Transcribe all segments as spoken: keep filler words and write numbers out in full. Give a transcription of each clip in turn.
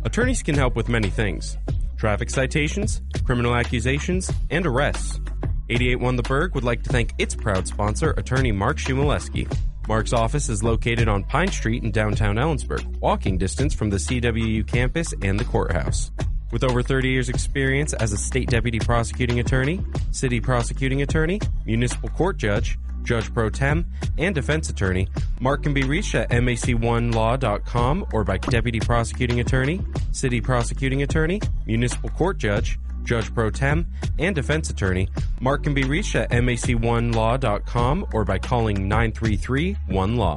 Attorneys can help with many things: traffic citations, criminal accusations, and arrests. eighty-eight one The Berg would like to thank its proud sponsor, attorney Mark Shumalesky. Mark's office is located on Pine Street in downtown Ellensburg, walking distance from the C W U campus and the courthouse. With over thirty years experience as a state deputy prosecuting attorney, city prosecuting attorney, municipal court judge, judge pro tem, and defense attorney, Mark can be reached at M A C one law dot com or by deputy prosecuting attorney, city prosecuting attorney, municipal court judge, judge pro tem, and defense attorney. Mark can be reached at M A C one law dot com or by calling nine three three one law.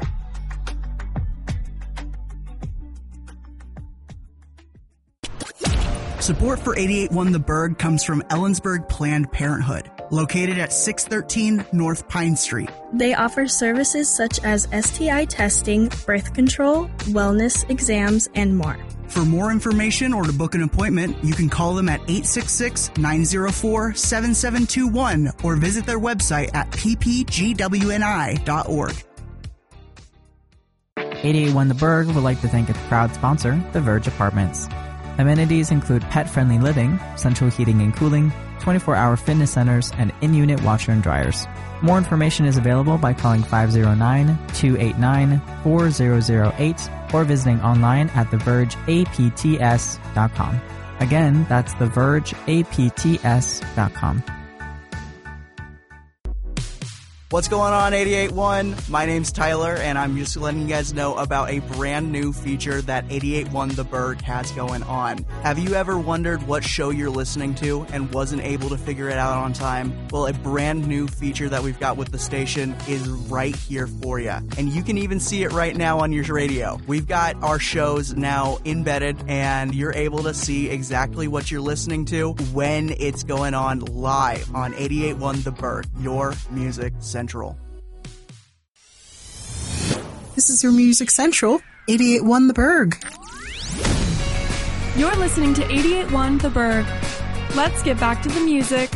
Support for eighty-eight one The Berg comes from Ellensburg Planned Parenthood, located at six thirteen North Pine Street. They offer services such as S T I testing, birth control, wellness exams, and more. For more information or to book an appointment, you can call them at eight six six, nine zero four, seven seven two one or visit their website at p p g w n i dot org. eighty-eight one The Berg would like to thank its proud sponsor, The Verge Apartments. Amenities include pet-friendly living, central heating and cooling, twenty-four hour fitness centers, and in-unit washer and dryers. More information is available by calling five oh nine, two eight nine, four zero zero eight or visiting online at the verge a p t s dot com. Again, that's the verge a p t s dot com. What's going on, eighty-eight one? My name's Tyler, and I'm just letting you guys know about a brand new feature that eighty-eight one The Berg has going on. Have you ever wondered what show you're listening to and wasn't able to figure it out on time? Well, a brand new feature that we've got with the station is right here for you. And you can even see it right now on your radio. We've got our shows now embedded, and you're able to see exactly what you're listening to when it's going on live on eighty-eight one The Berg, your music central. This is your Music Central, eighty-eight one The Berg. You're listening to eighty-eight one The Berg. Let's get back to the music.